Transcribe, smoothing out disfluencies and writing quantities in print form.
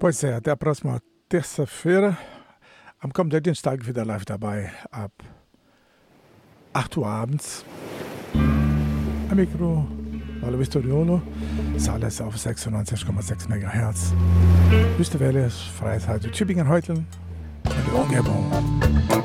Pois é, até a próxima terça-feira. Am kommenden Dienstag wieder live dabei ab 8 Uhr abends. Am Mikro Vallo Vistoriolo, ist alles auf 96,6 MHz. Wüste Welle, Freies Radio Tübingen-Heuteln und die Umgebung.